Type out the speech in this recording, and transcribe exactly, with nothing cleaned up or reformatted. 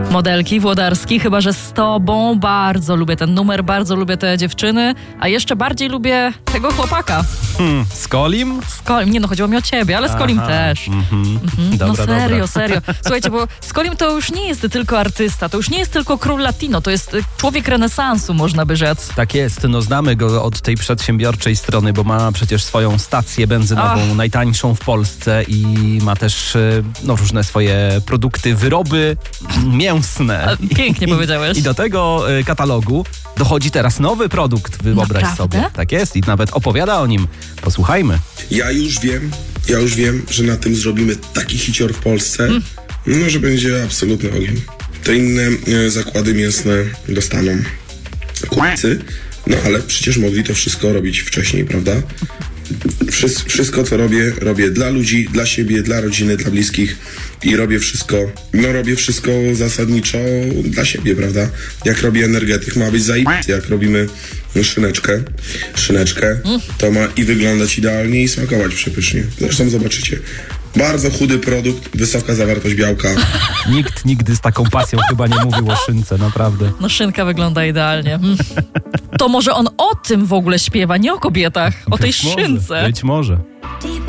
Modelki, Włodarski, chyba że z tobą. Bardzo lubię ten numer, bardzo lubię te dziewczyny, a jeszcze bardziej lubię tego chłopaka. Hmm, z Kolim? Z Kolim, nie no, chodziło mi o ciebie, ale z Kolim Aha, też. Mm-hmm. Mhm. Dobra, no serio, dobra. serio. Słuchajcie, bo Skolim to już nie jest tylko artysta, to już nie jest tylko król latino, to jest człowiek renesansu, można by rzec. Tak jest, no znamy go od tej przedsiębiorczej strony, bo ma przecież swoją stację benzynową, Ach. najtańszą w Polsce i ma też no, różne swoje produkty, wyroby mięsne. A, pięknie I, powiedziałeś. I do tego y, katalogu dochodzi teraz nowy produkt, wyobraź Naprawdę? sobie. Tak jest i nawet opowiada o nim. Posłuchajmy. Ja już wiem, ja już wiem, że na tym zrobimy taki hicior w Polsce, mm. no, że będzie absolutny ogień. Te inne e, zakłady mięsne dostaną kupcy, no ale przecież mogli to wszystko robić wcześniej, prawda? Wszys- wszystko, co robię, robię dla ludzi, dla siebie, dla rodziny, dla bliskich i robię wszystko, no robię wszystko zasadniczo dla siebie, prawda? Jak robię energetyk, ma być zajebisty. Jak robimy szyneczkę, szyneczkę, to ma i wyglądać idealnie i smakować przepysznie. Zresztą zobaczycie. Bardzo chudy produkt, wysoka zawartość białka. Nikt nigdy z taką pasją chyba nie mówił o szynce, naprawdę. No szynka wygląda idealnie. Mm. To może on o tym w ogóle śpiewa, nie o kobietach, o tej Być może, szynce. Być może.